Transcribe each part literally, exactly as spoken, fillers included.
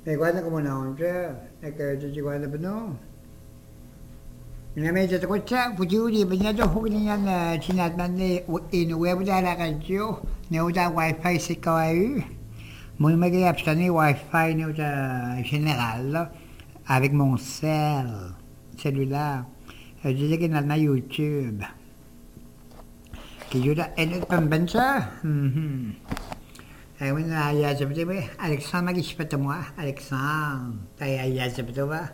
E guarda come non c'è, e che ci guarda per noi. Na medyo ko cha pujuri banya jo hukni yan chinat man ni in web da la radio ne uda wifi se kai moi me gap stani wifi ne uda général avec mon cell cellulaire je disais que na YouTube que yo da en el pambancha mhm eh when I ya je be Alexandre qui se fait moi Alexandre ta ya je be ba.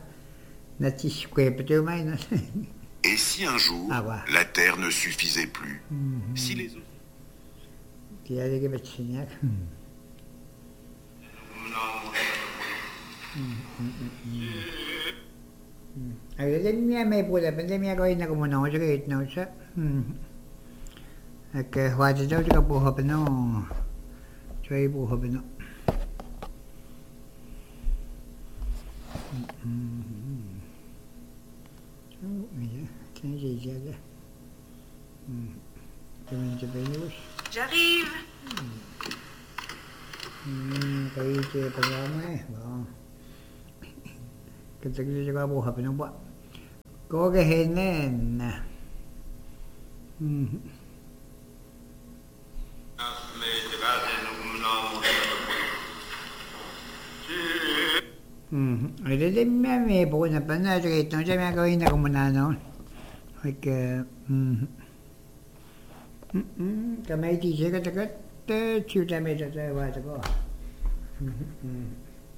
Et si un jour, ah, ouais. la terre ne suffisait plus, mm-hmm. si les autres... Pandemia may pula, pandemia ko na kumuha ko sa no siya. Ak wajud daw ka buha pa no. Choy buha pa no. J'arrive. Cái chia phần lớn ấy, bon. Cái thứ cho bố hợp nó quá. Có cái hình này nè. Ở đây đây mẹ mẹ bố nó bắn ra cái nó cho mẹ coi nó cũng nào nó. Hoặc cái mấy chị sẽ có cái chịu cha mẹ cho tôi vào cho cô.